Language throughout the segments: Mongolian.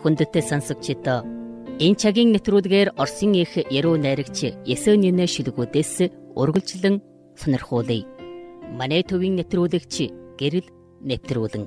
хүндэтгэл сонсогчдоо энэ цагийн нэвтрүүлгээр Оросын их яруу найрагч Есенинэ шүлгүүдээс ургилжлан сонирхуулъя. Манай төвийн нэвтрүүлэгч Гэрэл нэвтрүүлэн.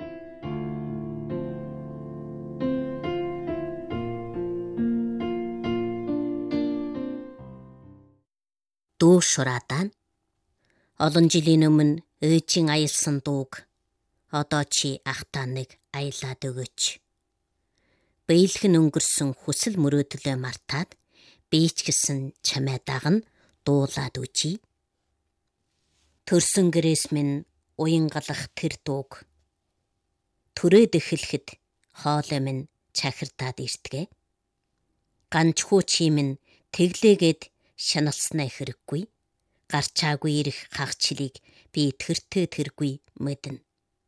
Дуу шураадаа олон жилийн өмнө ээжийн аялсан дууг одоо чи ахтаа нэг аялаад өгөөч. Бэйлхэн өнгөрсөн хүсэл мөрөөдлөө мартаад би ч гэсэн чамайг даган дуулаад үжий. Төрсөн гэрээс минь уянгалах тэр дууг түрээд эхлэхэд хоолой минь чахирдаад иртгэ. Ганчхүү чи минь тэглээгээд шаналснаа хэрэггүй. Гарчаагүй ирэх хагчлыг би тэртээ тэргүй мэднэ.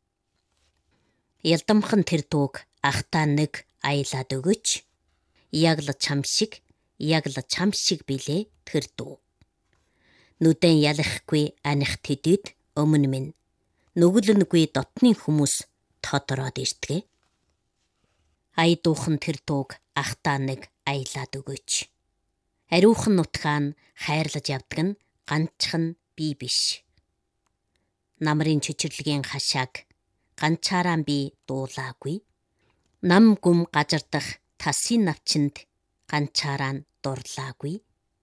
Ялдамхан тэр дууг ахтаа нэг аялаад өгөөч. Яг л чам шиг билээ тэр дуу. Нүдэн ялахгүй аних тэдэд өмнө минь нүгэлэнгүй дотны хүмүүс тодороод иртгэ. Ай дуухан тэр дууг ахтаа нэг аялаад өгөөч. Ариухан нутгаан хайрлаж явдаг нь ганцхан би биш. Намрын чичирлэгийн хашааг ганцаараа би дуулаагүй. Нам гүм гажардах тасын навчинд ганцаараа дурлаагүй.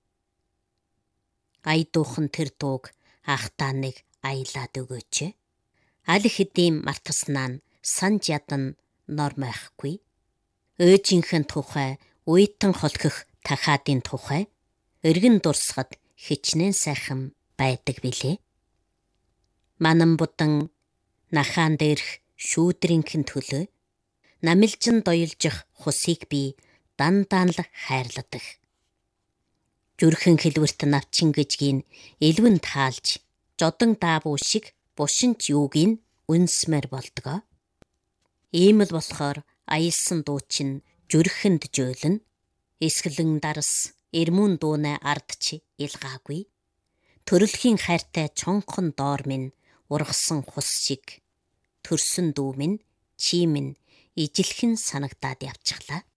Ай дуухан тэр дууг ахтаа нэг аялаад өгөөч. Аль хэдийн мартаснаа нь санж ядан нормайхгүй. Ээжийнхэн тухай уйтан холхих тахаадын тухай эргэн дурсахад хичнээн сайхан байдаг билээ. Манан будан нахаан дээрх шүүдрийнхэн төлөө намилжин доёлжих хусыг би дандаан л хайрладаг. Зүрхэн хэлбэрт навчин гэжгийн элвэн таалж жодон даавуу шиг бушинч юуг үнсмээр болдгоо. Ийм л болохоор аялсан дуу чинь зүрхэнд жөөлнө. Эсгэлэн дарс эрмүүн дуунай ардч илгаагүй. Төрөлхийн хайртай чонхон доор минь ургасан хус шиг төрсөн дүү минь чи минь ижилхэн санагдаад явчихлаа.